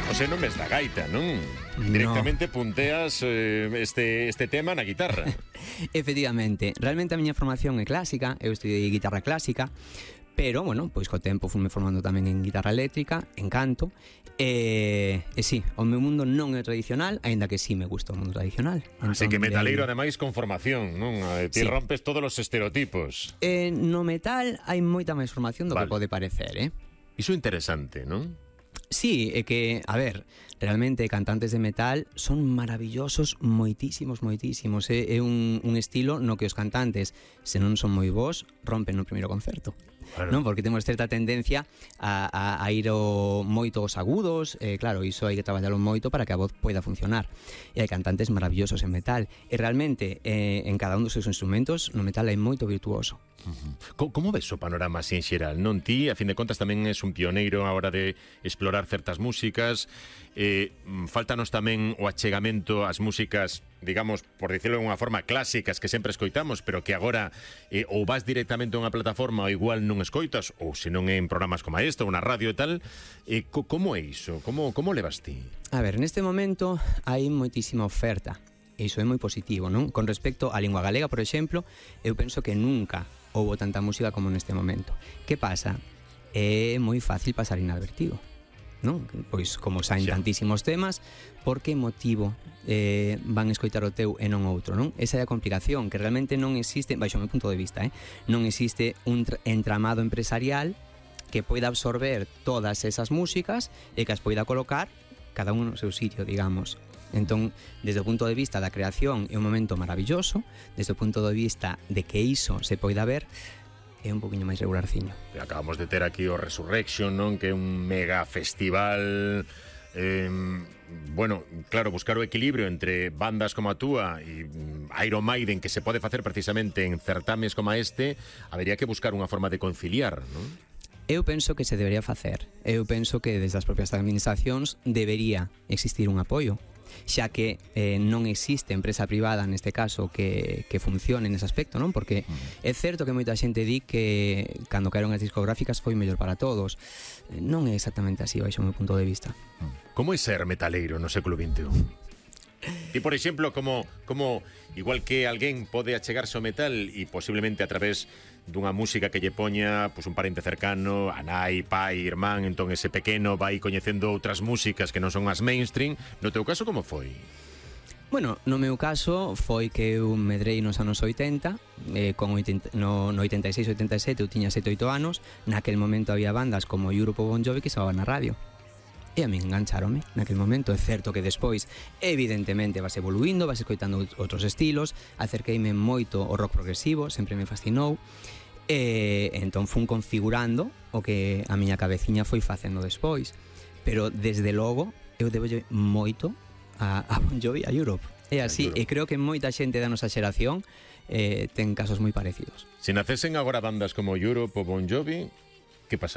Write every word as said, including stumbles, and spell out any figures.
O sea, non ves da gaita, non? Directamente punteas eh, este, este tema na guitarra. Efectivamente, realmente a miña formación é clásica, eu estudei guitarra clásica, pero, bueno, pois co tempo fume formando tamén en guitarra eléctrica, en canto, e, e sí, o meu mundo non é tradicional, aínda que sí me gusta o mundo tradicional. Así Entón, que metaleiro, aí... ademais, con formación, non? Ti Sí. rompes todos os estereotipos. Eh, no metal hai moita máis formación do Vale. que pode parecer, eh? Iso é interesante, non? Sí, é que, a ver, realmente cantantes de metal son maravillosos, moitísimos, moitísimos. É, é un, un estilo no que os cantantes, se non son moi bons, rompen no primeiro concerto. Claro. Non? Porque temos certa tendencia a, a, a ir o moito aos agudos, eh, claro, iso hai que traballarlo moito para que a voz poida funcionar. E hai cantantes maravillosos en metal. E realmente, eh, en cada un dos seus instrumentos, no metal hai moito virtuoso. Uh-huh. Como ves o panorama así en xeral? Non ti, a fin de contas, tamén és un pioneiro a hora de explorar certas músicas. Eh, faltanos tamén o achegamento ás músicas, digamos, por dicirlo de unha forma, clásicas que sempre escoitamos, pero que agora eh, ou vas directamente a unha plataforma ou igual non escoitas, ou se non en programas como este, ou na radio e tal. Eh, co, como é iso? Como, como levas ti? A ver, neste momento hai moitísima oferta. E iso é moi positivo, non? Con respecto á lingua galega, por exemplo, eu penso que nunca houbo tanta música como neste momento. Que pasa? É moi fácil pasar inadvertido, non? Pois como saen Xa. tantísimos temas, por que motivo eh, van escoitar o teu e non outro, non? Esa é a complicación, que realmente non existe, baixo o meu punto de vista, eh, non existe un entramado empresarial que poida absorber todas esas músicas e que as poida colocar cada un no seu sitio, digamos. Entón, desde o punto de vista da creación é un momento maravilloso, desde o punto de vista de que iso se poida ver, é un poquinho máis regularciño. Acabamos de ter aquí o Resurrection, non? Que é un mega festival. Eh, bueno, claro, buscar o equilibrio entre bandas como a túa e Iron Maiden, que se pode facer precisamente en certames como este, habería que buscar unha forma de conciliar, non? Eu penso que se debería facer. Eu penso que desde as propias administracións debería existir un apoio, xa que eh, non existe empresa privada neste caso que, que funcione nese aspecto, non? Porque é certo que moita xente di que cando caeron as discográficas foi mellor para todos. Non é exactamente así, baixo o meu punto de vista. Como é ser metaleiro no século vinte e un? E, por exemplo, como, como igual que alguén pode achegarse ao metal e posiblemente a través dunha música que lle poña pues, un parente cercano, a nai, pai, irmán, entón ese pequeno vai coñecendo outras músicas que non son as mainstream. No teu caso, como foi? Bueno, no meu caso foi que eu medrei nos anos oitenta, eh, con oitenta, no, no oitenta e seis oitenta e sete eu tiña sete oito anos, naquel momento había bandas como Europe ou Bon Jovi que soaban na radio. E a min engancharome naquel momento. É certo que despois, evidentemente, vas evoluindo, vas escoitando outros estilos, acerqueime moito ao rock progresivo, sempre me fascinou, e entón fun configurando o que a miña cabeciña foi facendo despois. Pero, desde logo, eu debo moito a, a Bon Jovi, a Europe. É así, e creo que moita xente da nosa xeración eh, ten casos moi parecidos. Se nacesen agora bandas como Europe ou Bon Jovi, que pasaría?